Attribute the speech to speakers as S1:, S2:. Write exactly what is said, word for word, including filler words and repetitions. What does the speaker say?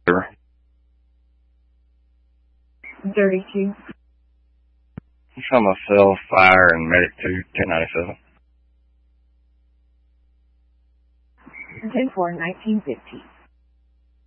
S1: thirty-two.
S2: From a cell fire and medic two, ten ninety-seven.
S1: ten four, nineteen fifty.